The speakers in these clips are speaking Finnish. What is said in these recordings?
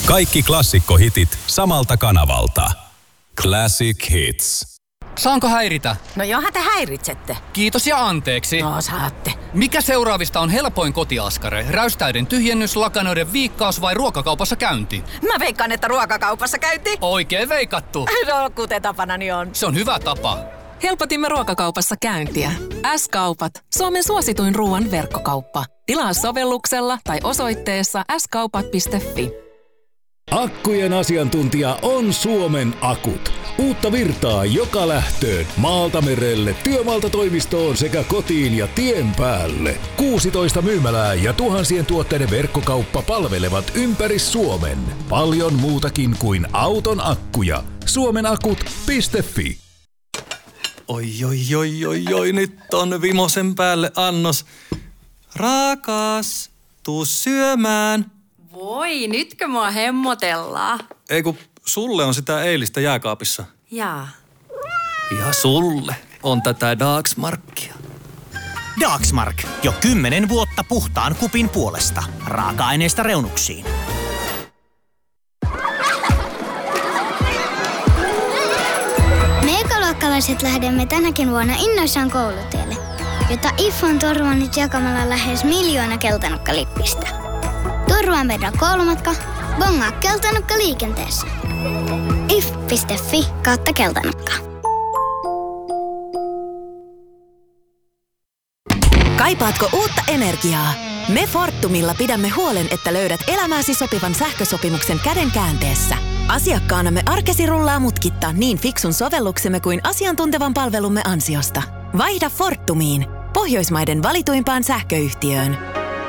Kaikki klassikkohitit samalta kanavalta. Classic Hits. Saanko häiritä? No johan te häiritsette. Kiitos ja anteeksi. No saatte. Mikä seuraavista on helpoin kotiaskare? Räystäiden tyhjennys, lakanoiden viikkaus vai ruokakaupassa käynti? Mä veikkaan, että ruokakaupassa käynti. Oikein veikattu. No kuten tapanani on. Se on hyvä tapa. Helpotimme ruokakaupassa käyntiä. S-kaupat. Suomen suosituin ruoan verkkokauppa. Tilaa sovelluksella tai osoitteessa skaupat.fi. Akkujen asiantuntija on Suomen Akut. Uutta virtaa joka lähtöön, maalta merelle, työmaalta toimistoon sekä kotiin ja tien päälle. 16 myymälää ja tuhansien tuotteiden verkkokauppa palvelevat ympäri Suomen. Paljon muutakin kuin auton akkuja. Suomenakut.fi. Oi, nyt on vimosen päälle annos. Rakas, tuu syömään. Voi, nytkö mua hemmotellaan? Ei kun sulle on sitä eilistä jääkaapissa. Jaa. Ja sulle on tätä Dagsmarkia. Dagsmark. Jo 10 vuotta puhtaan kupin puolesta. Raaka-aineista reunuksiin. Me ekaluokkalaiset lähdemme tänäkin vuonna innoissaan koulutielle, jota IF on turvannut jakamalla lähes 1 miljoona keltanokkalippistä. Turvaa meidän koulumatka, bongaa keltanokka liikenteessä. if.fi/keltanokka. Kaipaatko uutta energiaa? Me Fortumilla pidämme huolen, että löydät elämääsi sopivan sähkösopimuksen käden käänteessä. Asiakkaanamme arkesi rullaa mutkitta niin fiksun sovelluksemme kuin asiantuntevan palvelumme ansiosta. Vaihda Fortumiin, Pohjoismaiden valituimpaan sähköyhtiöön.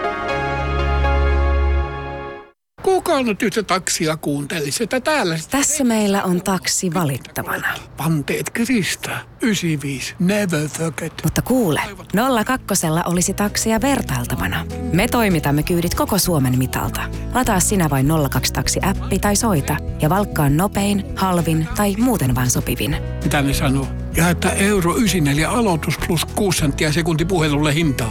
Kuka nyt yhtä taksia kuuntelisi, että täällä... Tässä meillä on taksi valittavana. Panteet Krista, 95, never forget. Mutta kuule, 02 olisi taksia vertailtavana. Me toimitamme kyydit koko Suomen mitalta. Lataa sinä vain 02-taksi-appi tai soita ja valkkaa nopein, halvin tai muuten vaan sopivin. Mitä ne sanoo? Ja että euro 94 aloitus plus 6 senttiä sekunti puhelulle hintaa.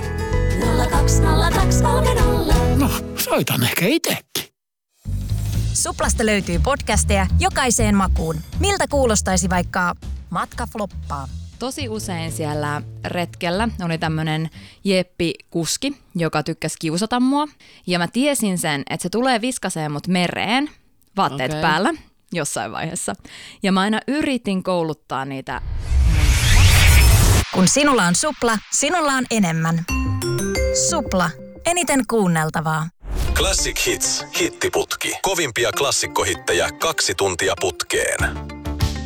020230. No, soitan ehkä itsekin. Suplasta löytyy podcasteja jokaiseen makuun. Miltä kuulostaisi vaikka matka floppaa? Tosi usein siellä retkellä oli tämmönen jeppi-kuski, joka tykkäsi kiusata mua. Ja mä tiesin sen, että se tulee viskaseen mut mereen, vaatteet päällä, jossain vaiheessa. Ja mä aina yritin kouluttaa niitä. Kun sinulla on Supla, sinulla on enemmän. Supla. Eniten kuunneltavaa. Classic Hits, hittiputki. Kovimpia klassikkohittejä 2 tuntia putkeen.